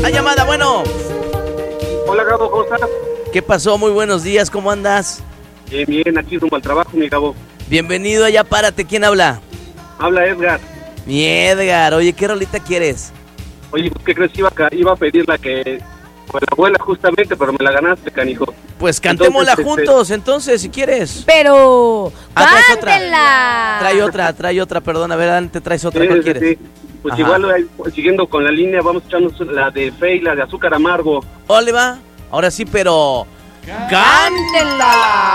La llamada, bueno. Hola, Gabo, ¿cómo estás? ¿Qué pasó? Muy buenos días, ¿cómo andas? Bien, aquí rumbo al trabajo, mi Gabo. Bienvenido allá, párate. ¿Quién habla? Habla Edgar. Mi Edgar, oye, ¿qué rolita quieres? Oye, ¿qué crees? Iba a pedir la que... Pues la abuela justamente, pero me la ganaste, canijo. Pues cantémosla Entonces, juntos, entonces, si quieres. Pero traes cántenla. Trae otra, perdón, a ver, adelante, traes otra, Sí, ¿cuál sí, quieres? sí. Pues Ajá. igual, siguiendo con la línea, vamos echando la de Fe y la de Azúcar Amargo. Ole, va, ahora sí, pero... ¡cántenla!